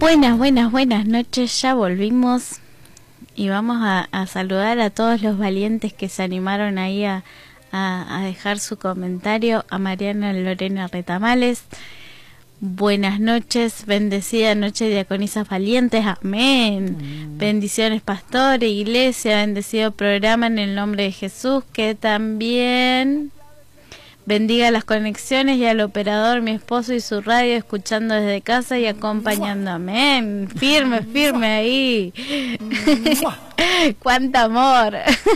Buenas noches, ya volvimos y vamos a saludar a todos los valientes que se animaron ahí a dejar su comentario, a Mariana Lorena Retamales. Buenas noches, bendecida noche, diaconisas valientes, amén. Bendiciones, pastor, iglesia, bendecido programa en el nombre de Jesús, que también bendiga las conexiones y al operador, mi esposo y su radio, escuchando desde casa y acompañando. Amén. Firme ahí. ¡Cuánto amor!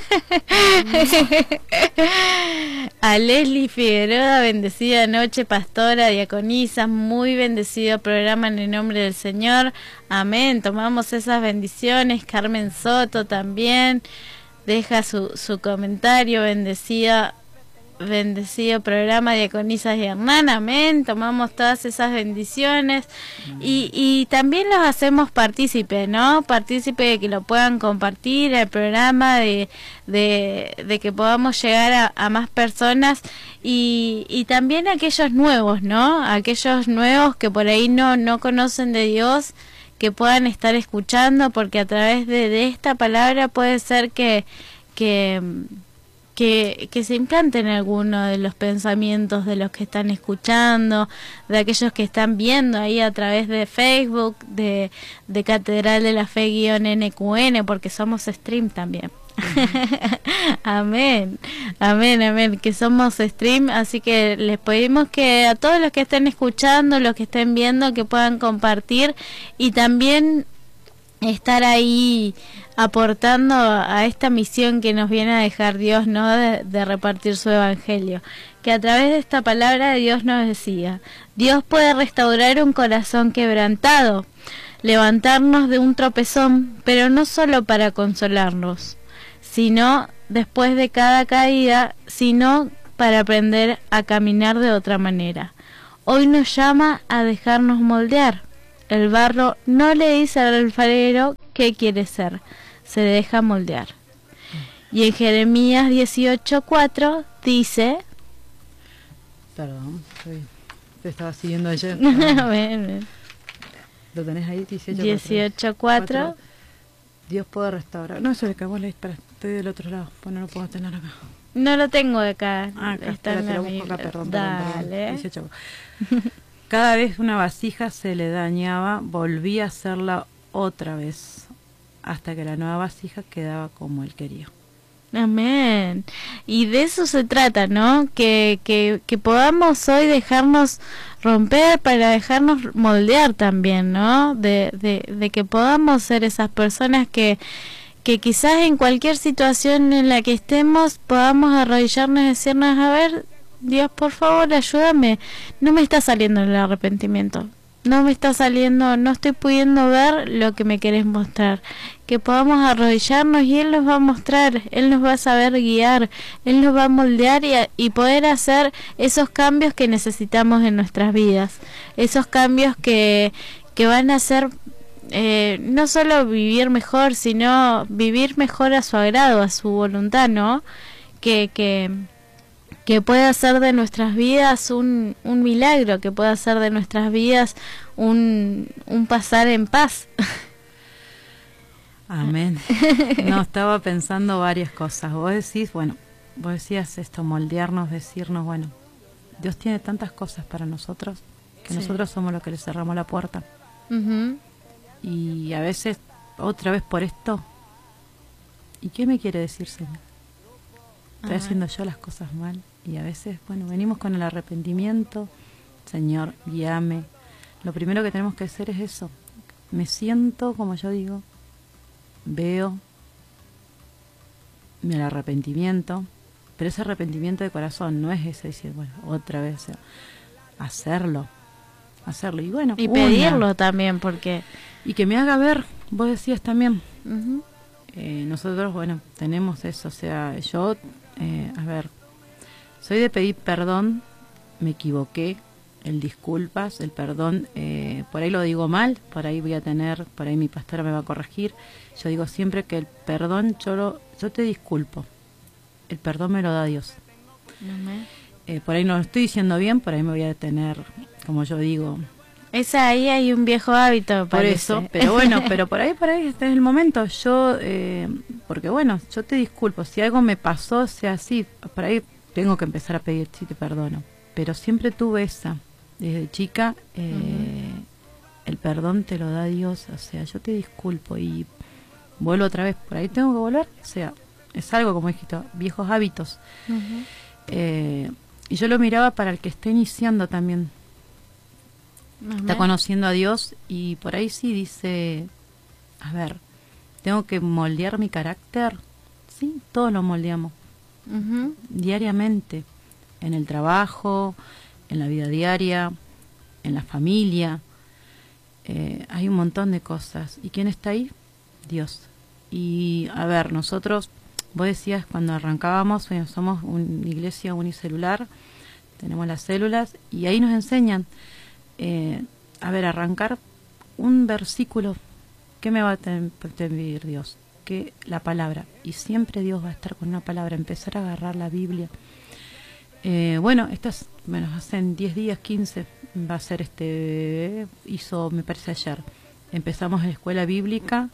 A Leslie Figueroa, bendecida noche, pastora, diaconisa, muy bendecido programa en el nombre del Señor. Amén. Tomamos esas bendiciones. Carmen Soto también deja su comentario. Bendecido programa, diaconisas y Hernán, amén. Tomamos todas esas bendiciones y también los hacemos partícipe, ¿no? Partícipe de que lo puedan compartir el programa, de que podamos llegar a más personas y también a aquellos nuevos, ¿no? Aquellos nuevos que por ahí no conocen de Dios, que puedan estar escuchando, porque a través de esta palabra puede ser que se implanten algunos de los pensamientos de los que están escuchando, de aquellos que están viendo ahí a través de Facebook, de Catedral de la Fe-NQN, porque somos stream también. Amén, que somos stream, así que les pedimos que a todos los que estén escuchando, los que estén viendo, que puedan compartir y también estar ahí aportando a esta misión que nos viene a dejar Dios, ¿no? De repartir su evangelio. Que a través de esta palabra Dios nos decía: Dios puede restaurar un corazón quebrantado, levantarnos de un tropezón, pero no solo para consolarnos, sino después de cada caída, sino para aprender a caminar de otra manera. Hoy nos llama a dejarnos moldear. El barro no le dice al alfarero qué quiere ser, se deja moldear. Y en Jeremías 18:4 dice... Perdón, te estaba siguiendo ayer. ¿Lo tenés ahí? 18:4. Dios puede restaurar. No, eso de que vos leís, espera, estoy del otro lado, pues no lo puedo tener acá. No lo tengo de acá. Acá está en la Biblia. Perdón. Dale. 18. Cada vez una vasija se le dañaba, volvía a hacerla otra vez, hasta que la nueva vasija quedaba como él quería. Amén. Y de eso se trata, ¿no? Que podamos hoy dejarnos romper para dejarnos moldear también, ¿no? De que podamos ser esas personas que quizás en cualquier situación en la que estemos podamos arrodillarnos y decirnos: a ver, Dios, por favor, ayúdame. No me está saliendo el arrepentimiento. No me está saliendo, no estoy pudiendo ver lo que me querés mostrar. Que podamos arrodillarnos y Él nos va a mostrar, Él nos va a saber guiar, Él nos va a moldear y poder hacer esos cambios que necesitamos en nuestras vidas. Esos cambios que van a hacer no solo vivir mejor, sino vivir mejor a su agrado, a su voluntad, ¿no? Que pueda hacer de nuestras vidas un milagro, que pueda hacer de nuestras vidas un pasar en paz. Amén. No, estaba pensando varias cosas. Vos decías esto, moldearnos, decirnos, bueno, Dios tiene tantas cosas para nosotros, que sí, nosotros somos los que le cerramos la puerta. Y a veces, otra vez por esto, ¿y qué me quiere decir, Señor? Estoy haciendo yo las cosas mal. Y a veces, venimos con el arrepentimiento. Señor, guíame. Lo primero que tenemos que hacer es eso. Me siento, como yo digo, veo el arrepentimiento, pero ese arrepentimiento de corazón no es ese decir, otra vez, hacerlo. Y pedirlo también, porque... Y que me haga ver, vos decías también, nosotros, tenemos eso, yo, soy de pedir perdón, me equivoqué, el disculpas, el perdón, por ahí lo digo mal, por ahí mi pastora me va a corregir. Yo digo siempre que el perdón, yo te disculpo, el perdón me lo da Dios. Por ahí no lo estoy diciendo bien, por ahí me voy a detener, como yo digo, Esa ahí hay un viejo hábito, me Por parece. eso, pero bueno, pero por ahí este es el momento. Yo, porque bueno, yo te disculpo, si algo me pasó, sea así, por ahí tengo que empezar a pedir si te perdono. Pero siempre tuve esa, desde chica, el perdón te lo da Dios, o sea, yo te disculpo y vuelvo otra vez, por ahí tengo que volver, o sea, es algo como dijiste, viejos hábitos. Y yo lo miraba para el que esté iniciando también. Está conociendo a Dios y por ahí sí dice, a ver, tengo que moldear mi carácter. Sí, todos lo moldeamos diariamente, en el trabajo, en la vida diaria, en la familia. Hay un montón de cosas. ¿Y quién está ahí? Dios. Y a ver, nosotros, vos decías cuando arrancábamos, bueno, somos una iglesia unicelular, tenemos las células y ahí nos enseñan a ver, arrancar un versículo. ¿Qué me va a pedir Dios? Que la palabra. Y siempre Dios va a estar con una palabra. Empezar a agarrar la Biblia. Bueno, hace 10 días, 15, va a ser hizo, me parece ayer. Empezamos en la escuela bíblica.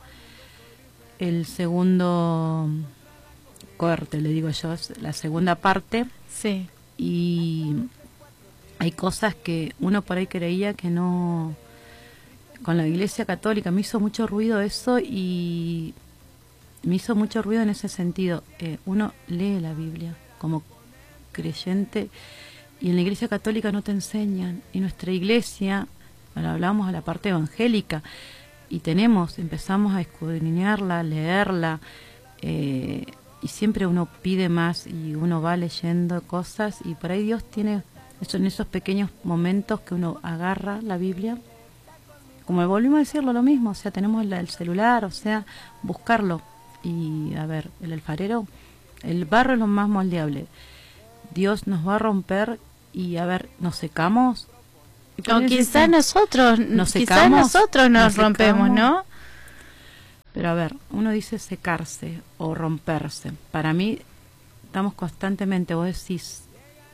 El segundo corte, le digo yo, la segunda parte. Sí. Y hay cosas que uno por ahí creía que no, con la Iglesia Católica me hizo mucho ruido eso y me hizo mucho ruido en ese sentido. Uno lee la Biblia como creyente y en la Iglesia Católica no te enseñan, y nuestra iglesia, ahora hablamos a la parte evangélica y empezamos a escudriñarla, a leerla, y siempre uno pide más y uno va leyendo cosas y por ahí Dios tiene eso en esos pequeños momentos que uno agarra la Biblia. Como volvimos a decirlo, lo mismo, o sea, tenemos el celular, o sea, buscarlo. Y a ver, el alfarero, el barro es lo más moldeable. Dios nos va a romper y a ver, nos secamos. O quizás nosotros nos rompemos, ¿no? Pero a ver, uno dice secarse o romperse. Para mí, estamos constantemente, vos decís,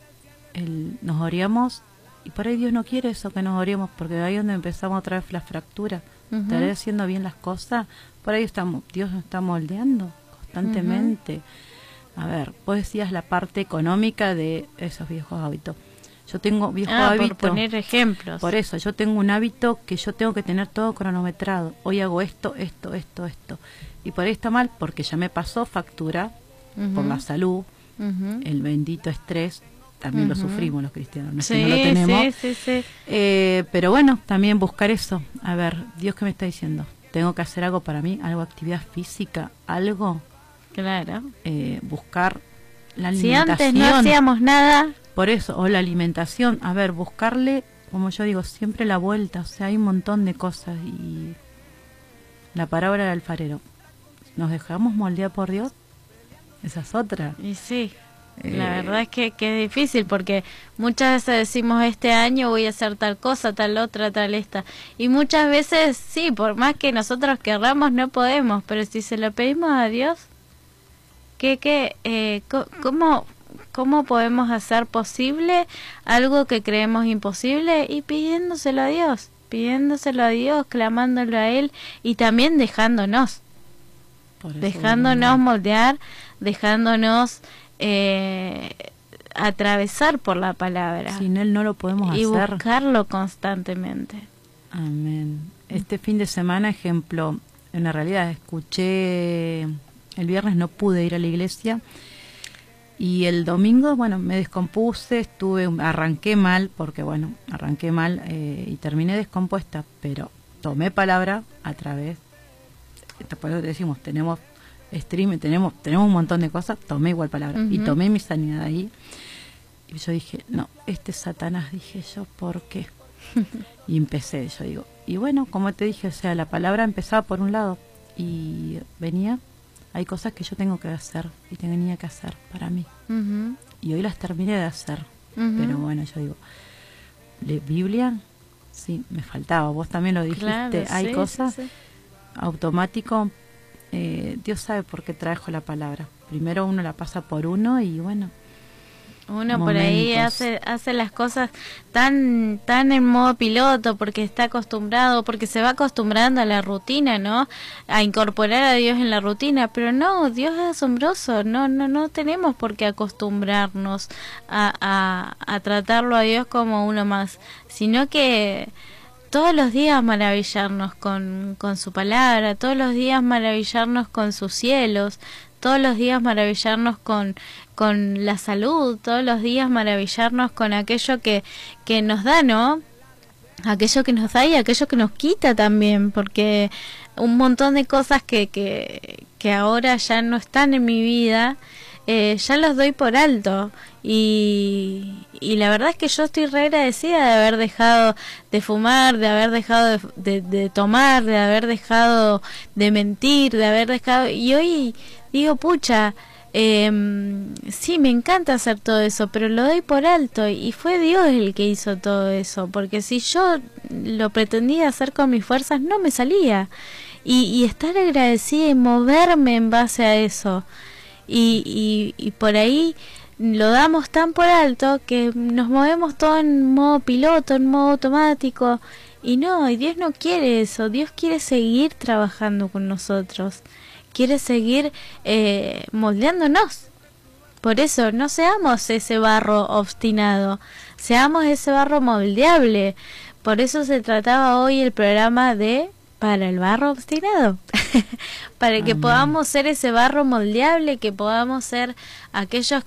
nos oreamos y por ahí Dios no quiere eso, que nos oremos, porque ahí es donde empezamos otra vez la fractura. Estaré haciendo bien las cosas, por ahí Dios nos está moldeando constantemente. A ver, vos decías la parte económica de esos viejos hábitos. Yo tengo viejos hábitos. Por poner ejemplos. Por eso, yo tengo un hábito que yo tengo que tener todo cronometrado. Hoy hago esto. Y por ahí está mal, porque ya me pasó factura por la salud, el bendito estrés. También lo sufrimos los cristianos, no es que no lo tenemos. Sí. Pero bueno, también buscar eso. A ver, Dios, ¿qué me está diciendo? Tengo que hacer algo para mí, algo, actividad física, algo. Claro. Buscar la alimentación. Si antes no hacíamos nada. Por eso, o la alimentación. A ver, buscarle, como yo digo, siempre la vuelta. O sea, hay un montón de cosas. Y la palabra del alfarero. ¿Nos dejamos moldear por Dios? Esa es otra. Y sí. La verdad es que es difícil porque muchas veces decimos este año voy a hacer tal cosa, tal otra, tal esta. Y muchas veces sí, por más que nosotros querramos no podemos, pero si se lo pedimos a Dios, ¿cómo podemos hacer posible algo que creemos imposible? Y pidiéndoselo a Dios, clamándolo a Él y también dejándonos moldear, dejándonos atravesar por la palabra. Sin Él no lo podemos y hacer. Buscarlo constantemente. Amén. Este fin de semana, ejemplo, en la realidad escuché, el viernes no pude ir a la iglesia y el domingo, bueno, me descompuse, arranqué mal y terminé descompuesta, pero tomé palabra a través, por eso decimos, tenemos stream, tenemos un montón de cosas, tomé igual palabra y tomé mi sanidad ahí y yo dije, no, Satanás, dije yo, ¿por qué? Y empecé, yo digo, y bueno, como te dije, o sea, la palabra empezaba por un lado y venía, hay cosas que yo tengo que hacer y tenía que hacer para mí y hoy las terminé de hacer, pero bueno, yo digo, Biblia, sí, me faltaba, vos también lo dijiste, claro, hay cosas automático. Dios sabe por qué trajo la palabra. Primero uno la pasa por uno y bueno, Uno por ahí hace las cosas tan en modo piloto porque está acostumbrado, porque se va acostumbrando a la rutina, ¿no? A incorporar a Dios en la rutina, pero no, Dios es asombroso, no tenemos por qué acostumbrarnos a tratarlo a Dios como uno más, sino que todos los días maravillarnos con su palabra, todos los días maravillarnos con sus cielos, todos los días maravillarnos con la salud, todos los días maravillarnos con aquello que nos da, ¿no? Aquello que nos da y aquello que nos quita también, porque un montón de cosas que ahora ya no están en mi vida, ya los doy por alto. Y la verdad es que yo estoy re agradecida de haber dejado de fumar, de haber dejado de tomar, de haber dejado de mentir, de haber dejado... Y hoy digo, pucha, sí, me encanta hacer todo eso, pero lo doy por alto y fue Dios el que hizo todo eso, porque si yo lo pretendía hacer con mis fuerzas no me salía, y estar agradecida y moverme en base a eso, y por ahí lo damos tan por alto que nos movemos todo en modo piloto, en modo automático, y Dios no quiere eso. Dios quiere seguir trabajando con nosotros, quiere seguir moldeándonos. Por eso no seamos ese barro obstinado, seamos ese barro moldeable. Por eso se trataba hoy el programa de para el barro obstinado, para que podamos ser ese barro moldeable, que podamos ser aquellos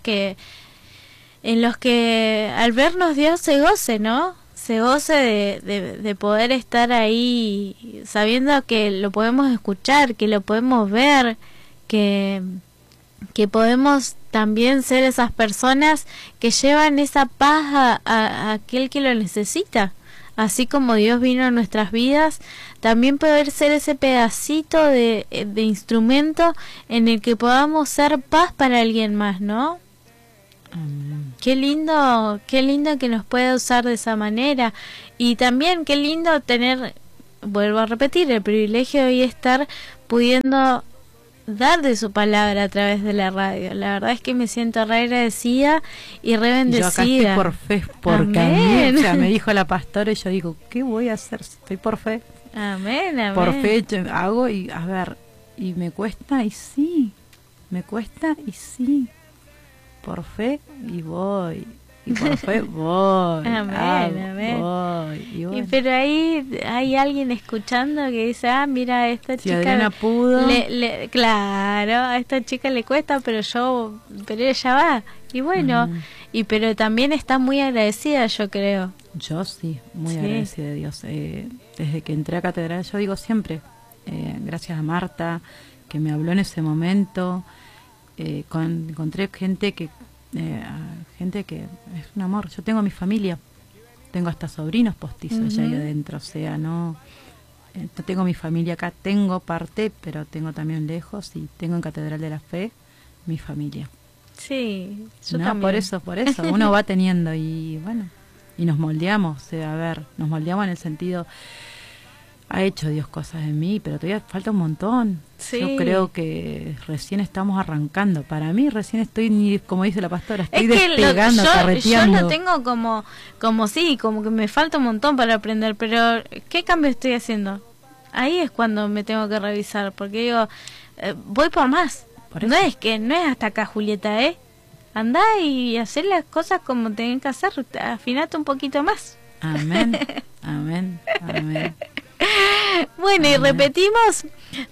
en los que al vernos Dios se goce, ¿no? Se goce de poder estar ahí sabiendo que lo podemos escuchar, que lo podemos ver, que podemos también ser esas personas que llevan esa paz a aquel que lo necesita. Así como Dios vino a nuestras vidas, también poder ser ese pedacito de instrumento en el que podamos ser paz para alguien más, ¿no? Amén. Qué lindo que nos pueda usar de esa manera. Y también qué lindo tener, vuelvo a repetir, el privilegio de hoy estar pudiendo dar de su palabra a través de la radio. La verdad es que me siento re agradecida y re bendecida. Yo acá estoy por fe, porque a mí, o sea, me dijo la pastora y yo digo, ¿qué voy a hacer? Estoy por fe. Amén, amén. Por fe yo hago y a ver, y me cuesta y sí, me cuesta y sí. Por fe y voy. Y por fe voy. Amén. Voy. Y bueno. Pero ahí hay alguien escuchando que dice, mira, esta si chica Adriana pudo. Claro, a esta chica le cuesta, pero ella va. Y bueno, pero también está muy agradecida, yo creo. Yo sí, muy agradecida de Dios. Desde que entré a Catedral, yo digo siempre, gracias a Marta, que me habló en ese momento. Encontré gente que es un amor. Yo tengo mi familia, tengo hasta sobrinos postizos allá ahí adentro, o sea, no tengo mi familia acá, tengo parte, pero tengo también lejos, y tengo en Catedral de la Fe mi familia. Sí, yo no, también. Por eso uno va teniendo, y bueno, y nos moldeamos, o sea, a ver, nos moldeamos en el sentido, ha hecho Dios cosas en mí, pero todavía falta un montón. Sí. Yo creo que recién estamos arrancando. Para mí recién estoy, como dice la pastora, estoy despegando, carreteando. Yo lo tengo como que me falta un montón para aprender, pero ¿qué cambio estoy haciendo? Ahí es cuando me tengo que revisar, porque digo, voy por más. No es hasta acá, Julieta, andá y hacer las cosas como tenés que hacer, afinate un poquito más. Amén, amén, amén. Bueno, y repetimos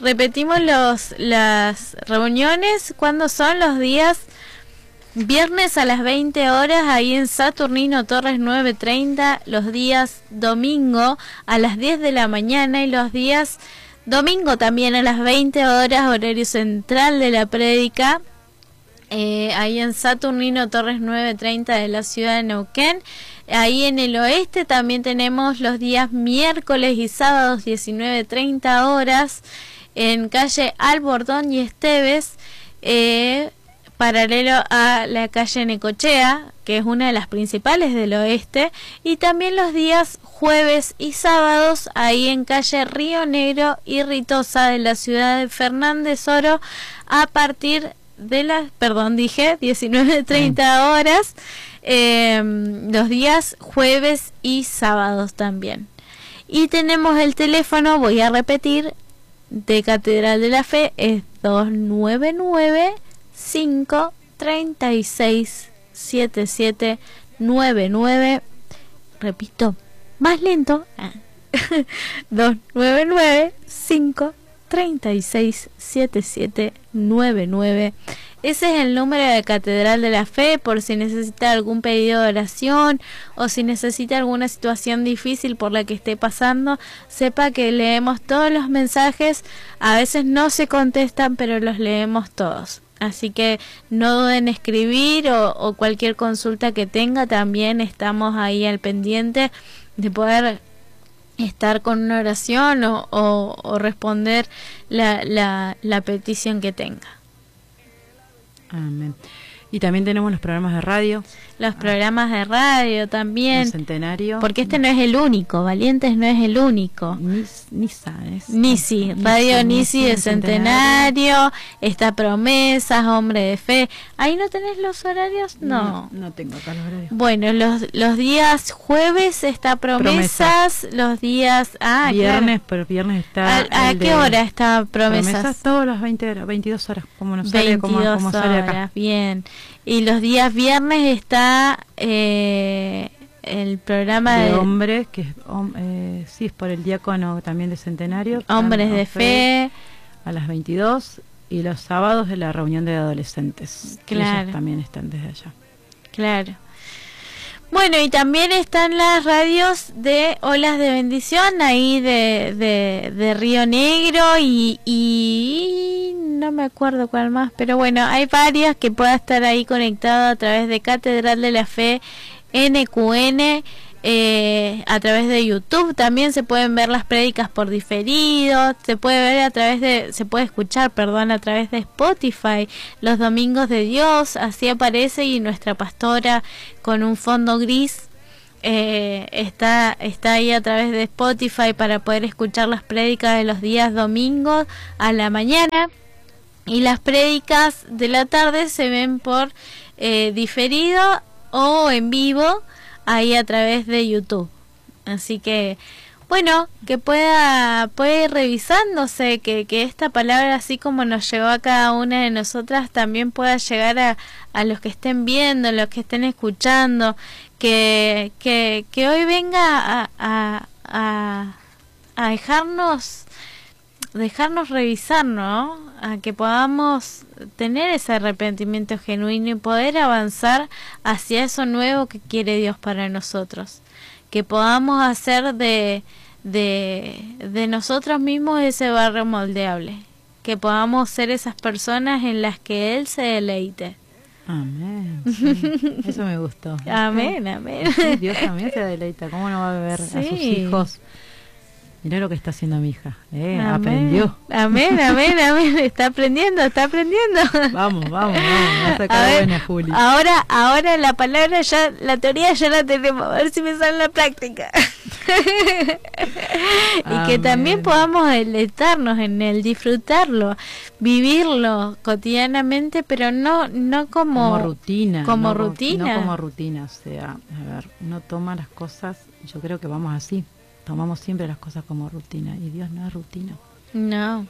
las reuniones. ¿Cuándo son? Los días viernes a las 20 horas ahí en Saturnino Torres 930, los días domingo a las 10 de la mañana y los días domingo también a las 20 horas, horario central de la prédica, ahí en Saturnino Torres 930 de la ciudad de Neuquén. Ahí en el oeste también tenemos los días miércoles y sábados 19:30 horas en calle Albordón y Esteves, paralelo a la calle Necochea, que es una de las principales del oeste, y también los días jueves y sábados ahí en calle Río Negro y Ritosa de la ciudad de Fernández Oro a partir dije 19:30 horas, los días jueves y sábados también. Y tenemos el teléfono, voy a repetir, de Catedral de la Fe, es 299-536-7799. Repito, más lento. 299-536-7799. Ese es el número de Catedral de la Fe, por si necesita algún pedido de oración o si necesita alguna situación difícil por la que esté pasando. Sepa que leemos todos los mensajes, a veces no se contestan, pero los leemos todos. Así que no duden en escribir o cualquier consulta que tenga, también estamos ahí al pendiente de poder estar con una oración o responder la petición que tenga. Amén. Y también tenemos los programas de radio. Los programas de radio también. El Centenario. Porque este no es el único, Valientes no es el único. Nisi, Radio Nisi de Centenario, está Promesas, Hombre de Fe. ¿Ahí no tenés los horarios? No. No tengo acá los horarios. Bueno, los días jueves está Promesas, los días... viernes, claro. pero viernes está... ¿A qué hora está Promesas? Promesas todas las 22 horas, como nos 22 sale, como sale acá. horas, bien. Y los días viernes está el programa de hombres, que sí, es por el diácono también de Centenario. Hombres de Fe. A las 22. Y los sábados es la reunión de adolescentes. Claro. Ellos también están desde allá. Claro. Bueno, y también están las radios de Olas de Bendición, ahí de Río Negro y no me acuerdo cuál más, pero bueno, hay varias que pueda estar ahí conectado a través de Catedral de la Fe, NQN, a través de YouTube. También se pueden ver las prédicas por diferido, se puede escuchar, a través de Spotify, los Domingos de Dios, así aparece, y nuestra pastora con un fondo gris está ahí a través de Spotify para poder escuchar las prédicas de los días domingos a la mañana, y las prédicas de la tarde se ven por diferido o en vivo ahí a través de YouTube. Así que bueno, que puede ir revisándose, que esta palabra, así como nos llegó a cada una de nosotras, también pueda llegar a los que estén viendo, los que estén escuchando, que hoy venga a dejarnos revisar, ¿no? A que podamos tener ese arrepentimiento genuino y poder avanzar hacia eso nuevo que quiere Dios para nosotros. Que podamos hacer de nosotros mismos ese barro moldeable. Que podamos ser esas personas en las que Él se deleite. Amén. Sí, eso me gustó. Amén, amén. Sí, Dios también se deleita. ¿Cómo no va a ver a sus hijos? Mirá lo que está haciendo mi hija. Aprendió. Amén. Está aprendiendo. Vamos. Va a sacar buena, Juli. Ahora la palabra ya, la teoría ya la tenemos. A ver si me sale en la práctica. Y que también podamos deleitarnos en él, disfrutarlo, vivirlo cotidianamente, pero no como rutina. Como rutina. No como rutina. O sea, a ver, uno toma las cosas, yo creo que vamos así. Tomamos siempre las cosas como rutina, y Dios no es rutina. No.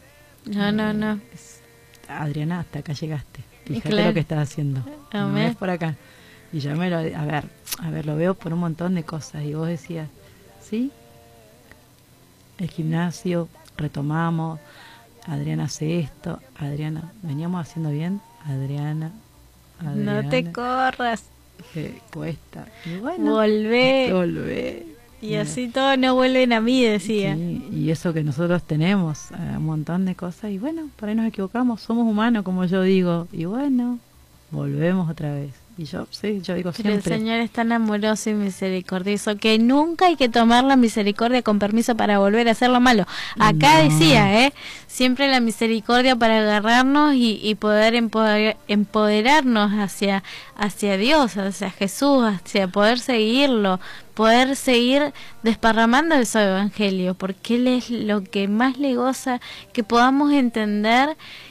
Adriana, hasta acá llegaste. Fíjate claro. lo que estás haciendo. Amén. No es por acá. Y ya a ver, lo veo por un montón de cosas. Y vos decías, ¿sí? El gimnasio, retomamos. Adriana hace esto. Adriana, veníamos haciendo bien. Adriana. No te corras. Cuesta. Y bueno, volvé. Y así todos no vuelven a mí, decía. Sí, y eso que nosotros tenemos, un montón de cosas, y bueno, por ahí nos equivocamos, somos humanos, como yo digo, y bueno, volvemos otra vez. Y yo digo siempre. El Señor es tan amoroso y misericordioso que nunca hay que tomar la misericordia con permiso para volver a hacer lo malo. Acá decía, siempre la misericordia para agarrarnos y poder empoderarnos hacia Dios, hacia Jesús, hacia poder seguirlo, poder seguir desparramando el evangelio, porque Él es lo que más le goza, que podamos entender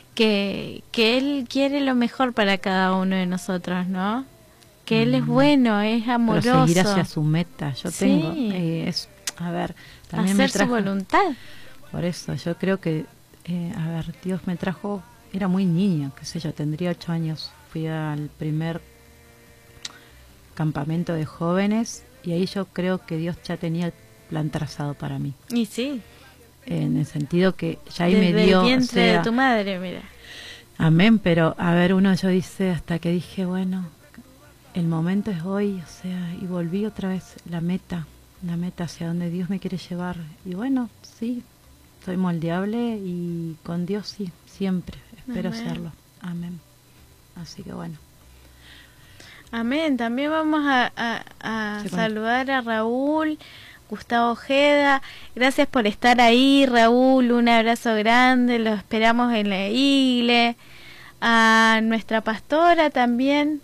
que Él quiere lo mejor para cada uno de nosotros, ¿no? Que Él es bueno, es amoroso. Proseguir hacia su meta. Yo tengo, a ver, también hacer su voluntad. Por eso, yo creo que, a ver, Dios me trajo, era muy niña, qué sé yo, tendría 8 años. Fui al primer campamento de jóvenes y ahí yo creo que Dios ya tenía el plan trazado para mí. Y sí. En el sentido que ya ahí desde me dio... el vientre de tu madre, mira. Amén, pero a ver, yo dice, hasta que dije, bueno, el momento es hoy, o sea, y volví otra vez la meta hacia donde Dios me quiere llevar. Y bueno, sí, soy moldeable y con Dios sí, siempre, espero Amén. serlo. Amén. Así que bueno. Amén. También vamos a saludar a Raúl, Gustavo Ojeda. Gracias por estar ahí, Raúl. Un abrazo grande. Los esperamos en la iglesia. A nuestra pastora también.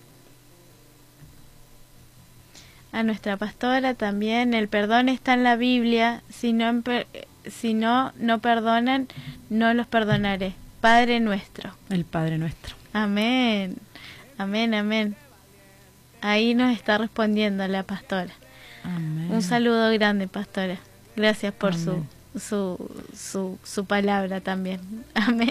El perdón está en la Biblia. Si no, no perdonan, no los perdonaré. Padre nuestro. El Padre nuestro. Amén. Amén, amén. Ahí nos está respondiendo la pastora. Amén. Un saludo grande, pastora. Gracias por Amén. su palabra también. Amén.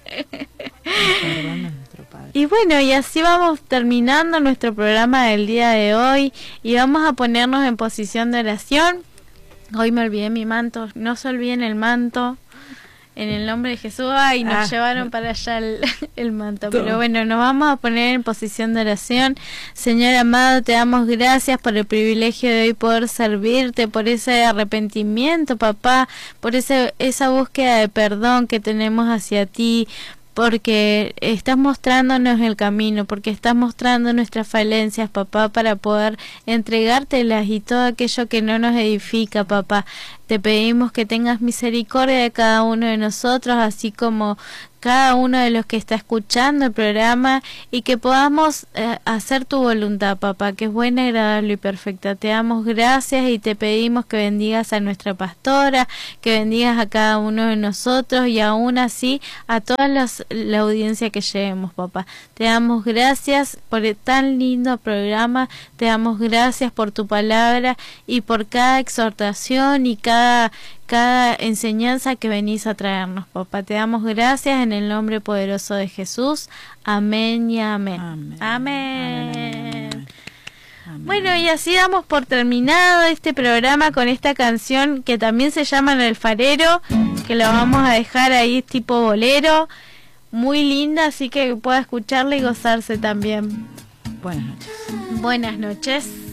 Padre. Y bueno, y así vamos terminando nuestro programa del día de hoy y vamos a ponernos en posición de oración. Hoy me olvidé mi manto, no se olviden el manto. En el nombre de Jesús, y nos llevaron para allá el manto. Pero bueno, nos vamos a poner en posición de oración. Señor amado, te damos gracias por el privilegio de hoy poder servirte, por ese arrepentimiento, papá, por esa búsqueda de perdón que tenemos hacia ti, porque estás mostrándonos el camino, porque estás mostrando nuestras falencias, papá, para poder entregártelas y todo aquello que no nos edifica, papá. Te pedimos que tengas misericordia de cada uno de nosotros, así como cada uno de los que está escuchando el programa, y que podamos hacer tu voluntad, papá, que es buena, agradable y perfecta. Te damos gracias y te pedimos que bendigas a nuestra pastora, que bendigas a cada uno de nosotros y aún así a toda la audiencia que llevemos, papá. Te damos gracias por el tan lindo programa, te damos gracias por tu palabra y por cada exhortación y cada enseñanza que venís a traernos, papá. Te damos gracias en el nombre poderoso de Jesús. Amén y amén. Amén. Amén. Bueno, y así damos por terminado este programa con esta canción que también se llama El Alfarero, que la vamos a dejar ahí tipo bolero, muy linda, así que pueda escucharla y gozarse también. Buenas noches. Buenas noches.